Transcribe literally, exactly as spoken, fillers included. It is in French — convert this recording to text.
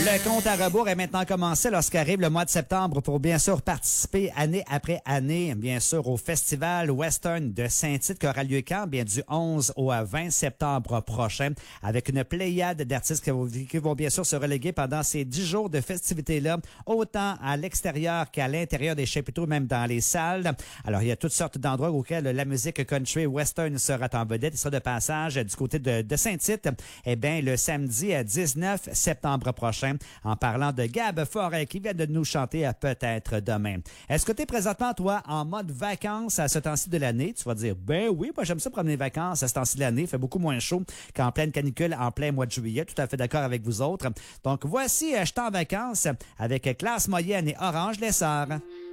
Le compte à rebours est maintenant commencé lorsqu'arrive le mois de septembre pour bien sûr participer année après année, bien sûr, au Festival Western de Saint-Tite qui aura lieu quand? Bien du onze au vingt septembre prochain, avec une pléiade d'artistes qui vont, qui vont bien sûr se reléguer pendant ces dix jours de festivités-là, autant à l'extérieur qu'à l'intérieur des chapiteaux, même dans les salles. Alors, il y a toutes sortes d'endroits auxquels la musique country western sera en vedette. Il sera de passage du côté de, de Saint-Tite, eh bien, le samedi dix-neuf septembre prochain, en parlant de Gab Forêt qui vient de nous chanter à Peut-être demain. Est-ce que tu es présentement, toi, en mode vacances à ce temps-ci de l'année? Tu vas dire, ben oui, moi j'aime ça prendre les vacances à ce temps-ci de l'année. Il fait beaucoup moins chaud qu'en pleine canicule en plein mois de juillet. Tout à fait d'accord avec vous autres. Donc voici, je suis en vacances avec Classe Moyenne et Orange Lessard.